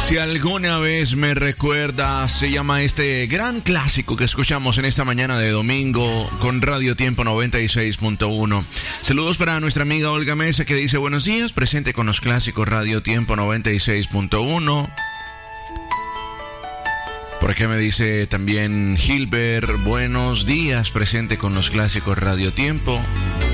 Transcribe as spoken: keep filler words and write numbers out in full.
Si alguna vez me recuerda, se llama este gran clásico que escuchamos en esta mañana de domingo con Radio Tiempo noventa y seis punto uno. Saludos para nuestra amiga Olga Mesa que dice buenos días, presente con los clásicos Radio Tiempo noventa y seis punto uno. Por acá me dice también Gilbert, buenos días, presente con los clásicos Radio Tiempo.